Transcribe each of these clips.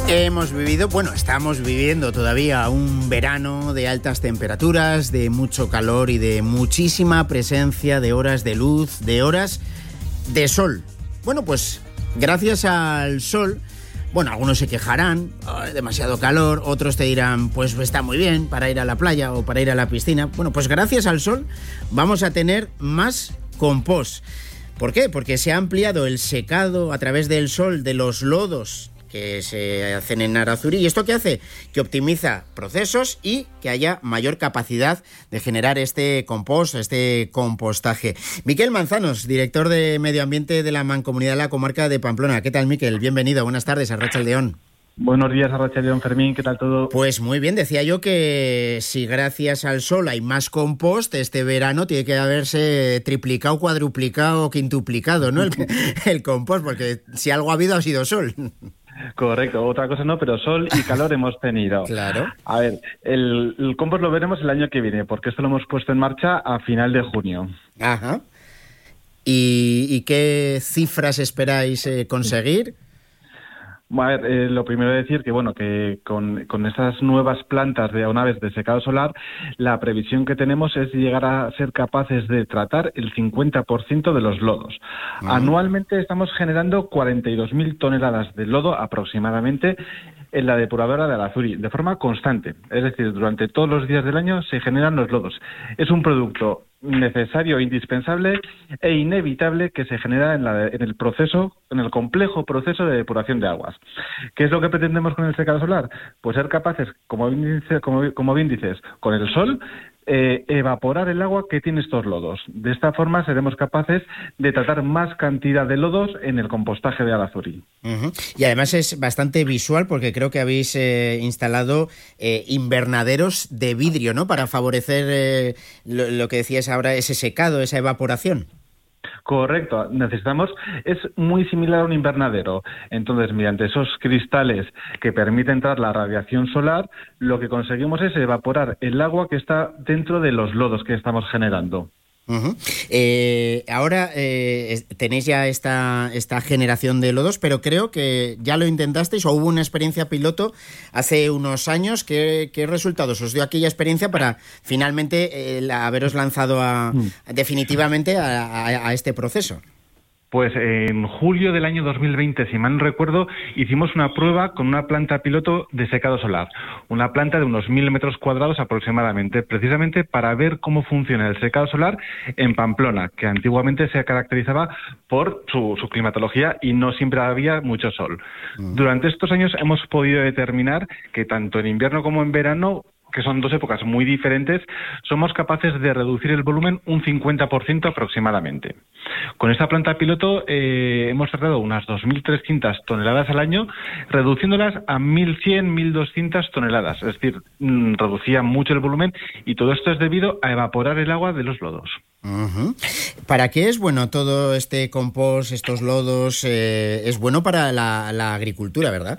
Estamos viviendo todavía un verano de altas temperaturas, de mucho calor y de muchísima presencia de horas de luz, de horas de sol. Bueno, pues gracias al sol, algunos se quejarán, demasiado calor, otros te dirán, pues está muy bien para ir a la playa o para ir a la piscina. Bueno, pues gracias al sol vamos a tener más compost. ¿Por qué? Porque se ha ampliado el secado a través del sol de los lodos que se hacen en Arazuri. ¿Y esto qué hace? Que optimiza procesos y que haya mayor capacidad de generar este compost, este compostaje. Miquel Manzanos, director de Medio Ambiente de la Mancomunidad de la Comarca de Pamplona. ¿Qué tal, Miquel? Bienvenido. Buenas tardes, Arratsaldeón. Buenos días, Arratsaldeón, Fermín. ¿Qué tal todo? Pues muy bien. Decía yo que si gracias al sol hay más compost, este verano tiene que haberse triplicado, cuadruplicado, quintuplicado, ¿no? El compost, porque si algo ha habido ha sido sol. Correcto, otra cosa no, pero sol y calor hemos tenido. Claro. A ver, el compost lo veremos el año que viene, porque esto lo hemos puesto en marcha a final de junio. Ajá. ¿Y qué cifras esperáis conseguir? A ver, lo primero es decir que con estas nuevas plantas de naves de secado solar, la previsión que tenemos es llegar a ser capaces de tratar el 50% de los lodos. Anualmente estamos generando 42.000 toneladas de lodo aproximadamente en la depuradora de Arazuri, de forma constante. Es decir, durante todos los días del año se generan los lodos. Es un producto necesario, indispensable e inevitable que se genera en el complejo proceso de depuración de aguas. ¿Qué es lo que pretendemos con el secado solar? Pues ser capaces, como bien dices, con el sol, evaporar el agua que tiene estos lodos. De esta forma seremos capaces de tratar más cantidad de lodos en el compostaje de Arazuri. Uh-huh. Y además es bastante visual porque creo que habéis instalado invernaderos de vidrio, ¿no? Para favorecer lo que decías ahora, ese secado, esa evaporación. Correcto, es muy similar a un invernadero. Entonces, mediante esos cristales que permiten entrar la radiación solar, lo que conseguimos es evaporar el agua que está dentro de los lodos que estamos generando. Uh-huh. Ahora tenéis ya esta generación de lodos, pero creo que ya lo intentasteis o hubo una experiencia piloto hace unos años. ¿Qué resultados os dio aquella experiencia para finalmente haberos lanzado definitivamente a este proceso? Pues en julio del año 2020, si mal no recuerdo, hicimos una prueba con una planta piloto de secado solar, una planta de unos 1.000 metros cuadrados aproximadamente, precisamente para ver cómo funciona el secado solar en Pamplona, que antiguamente se caracterizaba por su climatología y no siempre había mucho sol. Durante estos años hemos podido determinar que tanto en invierno como en verano, que son dos épocas muy diferentes, somos capaces de reducir el volumen un 50% aproximadamente. Con esta planta piloto hemos tratado unas 2.300 toneladas al año, reduciéndolas a 1.100, 1.200 toneladas. Es decir, reducía mucho el volumen y todo esto es debido a evaporar el agua de los lodos. Uh-huh. ¿Para qué es bueno todo este compost, estos lodos? Es bueno para la agricultura, ¿verdad?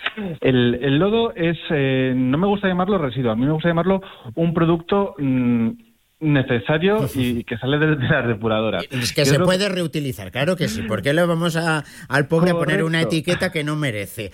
El lodo es, no me gusta llamarlo residuo, a mí me gusta llamarlo un producto necesario y que sale de las depuradoras. Es que se puede reutilizar, claro que sí. ¿Por qué le vamos al pobre a poner una etiqueta que no merece?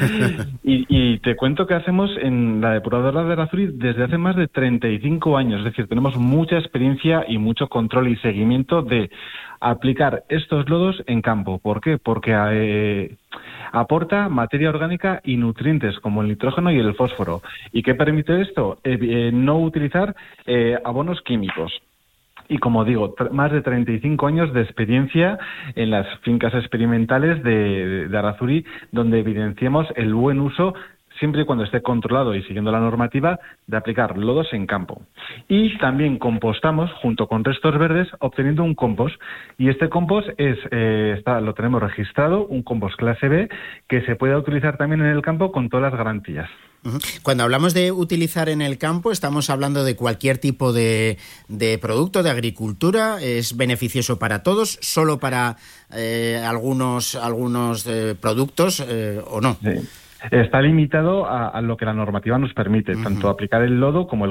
Y te cuento que hacemos en la depuradora de Arazuri desde hace más de 35 años. Es decir, tenemos mucha experiencia y mucho control y seguimiento de aplicar estos lodos en campo. ¿Por qué? Porque aporta materia orgánica y nutrientes como el nitrógeno y el fósforo. ¿Y qué permite esto? No utilizar abonos químicos. Y como digo, más de 35 años de experiencia en las fincas experimentales de Arazuri, donde evidenciamos el buen uso, siempre y cuando esté controlado y siguiendo la normativa, de aplicar lodos en campo. Y también compostamos junto con restos verdes, obteniendo un compost. Y este compost lo tenemos registrado, un compost clase B, que se puede utilizar también en el campo con todas las garantías. Cuando hablamos de utilizar en el campo, estamos hablando de cualquier tipo de producto, de agricultura. ¿Es beneficioso para todos? ¿Solo para algunos productos o no? Sí. Está limitado a lo que la normativa nos permite, tanto aplicar el lodo como el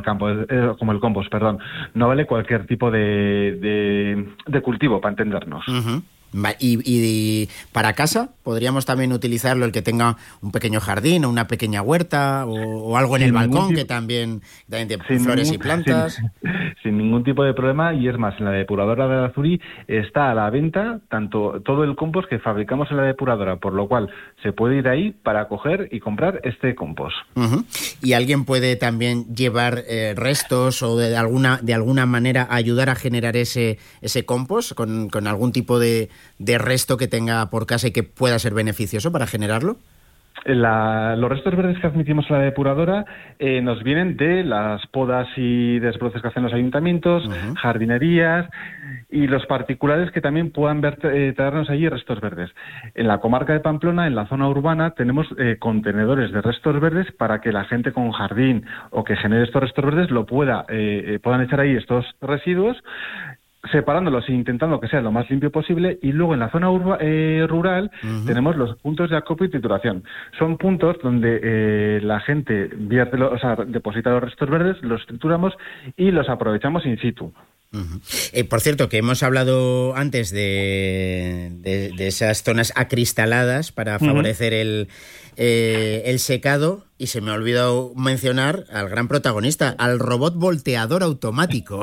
compost. No vale cualquier tipo de cultivo, para entendernos. Y para casa, ¿podríamos también utilizarlo el que tenga un pequeño jardín o una pequeña huerta o algo en el balcón que también tiene flores y plantas? Sin ningún tipo de problema, y es más, en la depuradora de Arazuri está a la venta todo el compost que fabricamos en la depuradora, por lo cual se puede ir ahí para coger y comprar este compost. Y alguien puede también llevar restos o de alguna manera ayudar a generar ese compost con algún tipo de resto que tenga por casa y que pueda ser beneficioso para generarlo. Los restos verdes que admitimos en la depuradora nos vienen de las podas y desbroces que hacen los ayuntamientos, jardinerías y los particulares que también puedan traernos allí restos verdes. En la comarca de Pamplona, en la zona urbana, tenemos contenedores de restos verdes para que la gente con jardín o que genere estos restos verdes puedan echar ahí estos residuos, separándolos e intentando que sea lo más limpio posible. Y luego en la zona rural tenemos los puntos de acopio y trituración. Son puntos donde la gente deposita los restos verdes, los trituramos y los aprovechamos in situ. Por cierto, que hemos hablado antes de esas zonas acristaladas para favorecer el secado, y se me ha olvidado mencionar al gran protagonista, al robot volteador automático.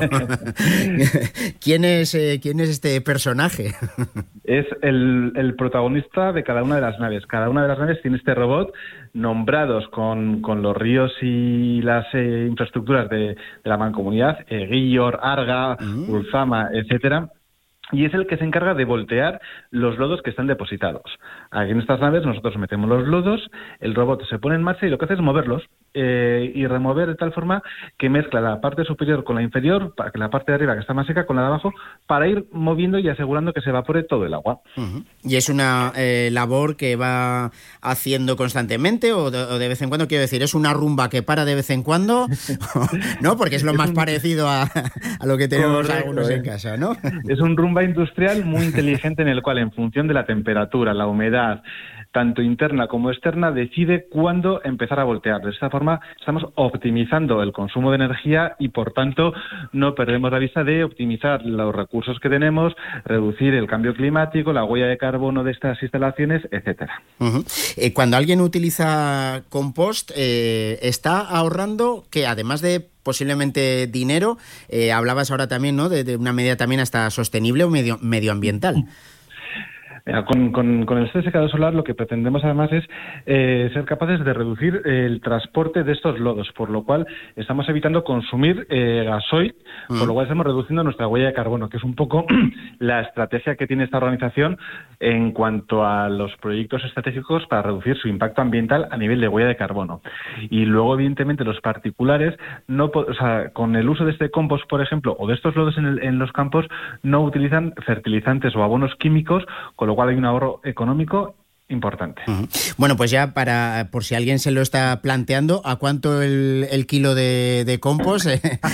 ¿Quién es este personaje? Es el protagonista de cada una de las naves. Cada una de las naves tiene este robot, nombrados con los ríos y las infraestructuras de la mancomunidad, Guillor, Arga, Ulzama, etcétera. Y es el que se encarga de voltear los lodos que están depositados. Aquí en estas naves nosotros metemos los lodos, el robot se pone en marcha y lo que hace es moverlos y remover de tal forma que mezcla la parte superior con la inferior, para que la parte de arriba, que está más seca, con la de abajo, para ir moviendo y asegurando que se evapore todo el agua. ¿Y es una labor que va haciendo constantemente o de vez en cuando? Quiero decir, ¿es una rumba que para de vez en cuando? ¿No? Porque es lo más parecido a lo que tenemos algunos en casa, ¿no? Es un rumba industrial muy inteligente en el cual, en función de la temperatura, la humedad, tanto interna como externa, decide cuándo empezar a voltear. De esta forma estamos optimizando el consumo de energía y, por tanto, no perdemos la vista de optimizar los recursos que tenemos, reducir el cambio climático, la huella de carbono de estas instalaciones, etcétera. Cuando alguien utiliza compost, está ahorrando, que además de posiblemente dinero, hablabas ahora también, ¿no?, de una medida también hasta sostenible o medioambiental. Con el este secador solar lo que pretendemos además es ser capaces de reducir el transporte de estos lodos, por lo cual estamos evitando consumir gasoil, por lo cual estamos reduciendo nuestra huella de carbono, que es un poco la estrategia que tiene esta organización en cuanto a los proyectos estratégicos para reducir su impacto ambiental a nivel de huella de carbono. Y luego, evidentemente, los particulares, con el uso de este compost, por ejemplo, o de estos lodos en los campos, no utilizan fertilizantes o abonos químicos, con lo cual hay un ahorro económico importante. Bueno, pues ya por si alguien se lo está planteando, ¿a cuánto el kilo de compost?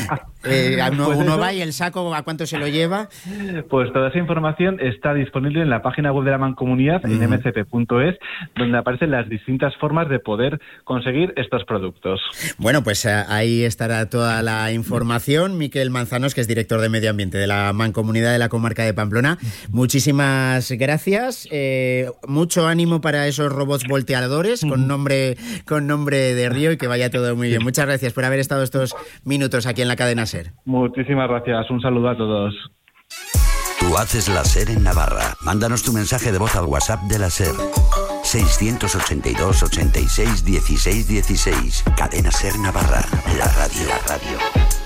Uno va y el saco, ¿a cuánto se lo lleva? Pues toda esa información está disponible en la página web de la Mancomunidad, en mcp.es, donde aparecen las distintas formas de poder conseguir estos productos. Bueno, pues ahí estará toda la información. Miquel Manzanos, que es director de Medio Ambiente de la Mancomunidad de la Comarca de Pamplona. Muchísimas gracias. Mucho ánimo para esos robots volteadores con nombre de río, y que vaya todo muy bien. Muchas gracias por haber estado estos minutos aquí en la cadena SER. Muchísimas gracias. Un saludo a todos. Tú haces la SER en Navarra. Mándanos tu mensaje de voz al WhatsApp de la SER. 682 86 16 16. Cadena SER Navarra. La radio.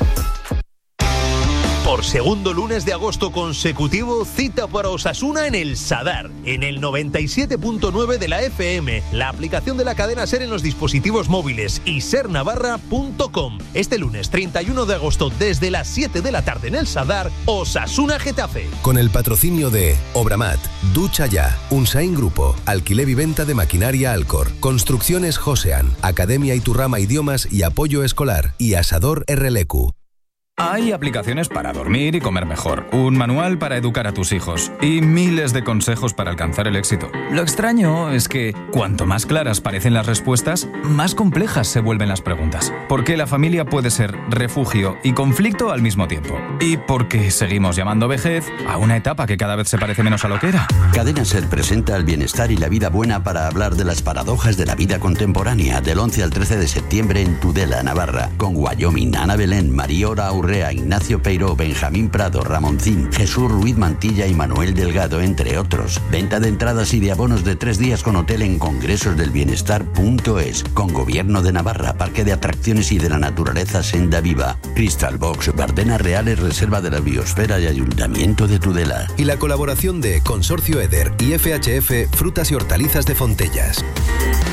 Por segundo lunes de agosto consecutivo, cita para Osasuna en el Sadar, en el 97.9 de la FM, la aplicación de la cadena SER en los dispositivos móviles y sernavarra.com. Este lunes 31 de agosto, desde las 7 de la tarde en el Sadar, Osasuna Getafe. Con el patrocinio de Obramat, Ducha Ya, Unsain Grupo, Alquiler y Venta de Maquinaria Alcor, Construcciones Josean, Academia Iturrama Idiomas y Apoyo Escolar y Asador RLQ. Hay aplicaciones para dormir y comer mejor, un manual para educar a tus hijos y miles de consejos para alcanzar el éxito. Lo extraño es que cuanto más claras parecen las respuestas, más complejas se vuelven las preguntas. Porque la familia puede ser refugio y conflicto al mismo tiempo. Y porque seguimos llamando vejez a una etapa que cada vez se parece menos a lo que era. Cadena SER presenta el bienestar y la vida buena para hablar de las paradojas de la vida contemporánea del 11 al 13 de septiembre en Tudela, Navarra, con Wyoming, Ana Belén, Mariora Urrea, Ignacio Peiró, Benjamín Prado, Ramoncín, Jesús Ruiz Mantilla y Manuel Delgado, entre otros. Venta de entradas y de abonos de 3 días con hotel en congresosdelbienestar.es, con Gobierno de Navarra, Parque de Atracciones y de la Naturaleza Senda Viva, Crystal Box, Bardenas Reales, Reserva de la Biosfera y Ayuntamiento de Tudela. Y la colaboración de Consorcio Eder y FHF Frutas y Hortalizas de Fontellas.